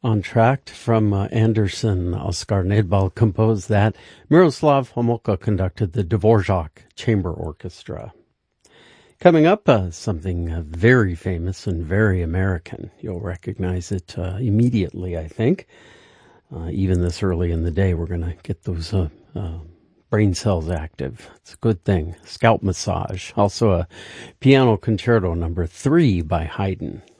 On track from Anderson, Oskar Nedbal composed that. Miroslav Homolka conducted the Dvorak Chamber Orchestra. Coming up, something very famous and very American. You'll recognize it immediately, I think. Even this early in the day, we're going to get those brain cells active. It's a good thing. Scalp massage. Also a piano concerto number 3 by Haydn.